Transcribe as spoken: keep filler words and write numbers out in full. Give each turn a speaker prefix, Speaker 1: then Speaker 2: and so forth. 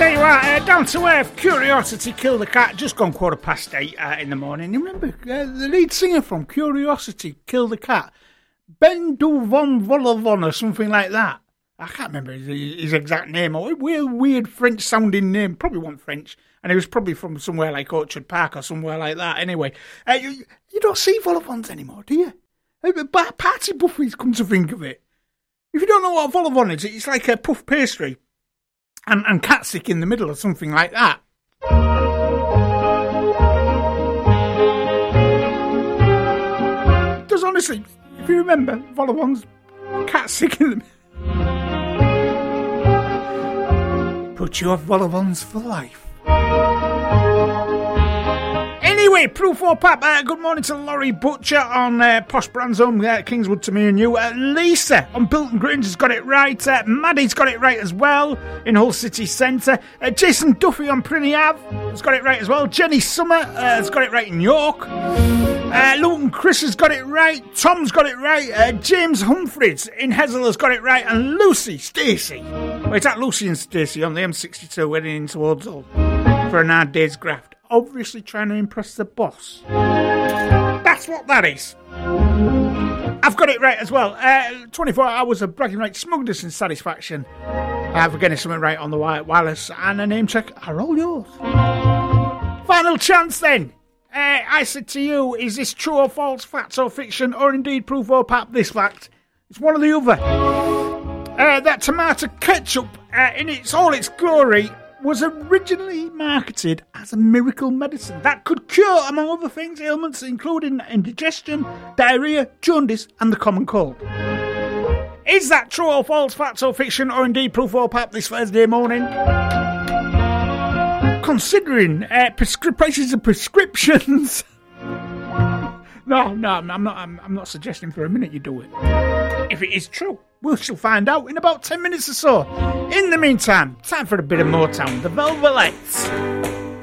Speaker 1: There you are, uh, Down to Earth, Curiosity, Kill the Cat, just gone quarter past eight uh, in the morning. You remember uh, the lead singer from Curiosity, Kill the Cat, Ben Du Von Volavon or something like that. I can't remember his, his exact name, or a weird, weird French-sounding name, probably wasn't French, and he was probably from somewhere like Orchard Park or somewhere like that. Anyway, uh, you, you don't see Volavons anymore, do you? Uh, Party Buffies, come to think of it. If you don't know what a Volavon is, it's like a puff pastry. And, and catstick in the middle or something like that. Because honestly, if you remember, Volavon's catstick in the middle. Put you off Volavons for life. Anyway, Proof or Pap, uh, good morning to Laurie Butcher on uh, Posh Branzone, uh, Kingswood to me and you. Uh, Lisa on Bilton Grange has got it right. Uh, Maddie's got it right as well in Hull City Centre. Uh, Jason Duffy on Prinny Ave has got it right as well. Jenny Summer uh, has got it right in York. Uh, Luton Chris has got it right. Tom's got it right. Uh, James Humphreys in Hessel has got it right. And Lucy Stacey. Well, it's at Lucy and Stacey on the M sixty-two heading in towards Hull for an hard day's graft. Obviously trying to impress the boss. That's what that is. I've got it right as well. Uh, twenty-four hours of bragging rights, smugness and satisfaction. Uh, for getting something right on the wireless and a name check are all yours. Final chance then. Uh, I said to you, is this true or false, fact or fiction, or indeed proof or pap this fact? It's one or the other. Uh, that tomato ketchup, uh, in its all its glory, was originally marketed as a miracle medicine that could cure, among other things, ailments including indigestion, diarrhea, jaundice and the common cold. Is that true or false, fact or fiction, or indeed proof or pap this Thursday morning? Considering uh, prescri- prices of prescriptions... no, no, I'm not, I'm, I'm not suggesting for a minute you do it. If it is true, we shall find out in about ten minutes or so. In the meantime, time for a bit of Motown, the Velvelettes.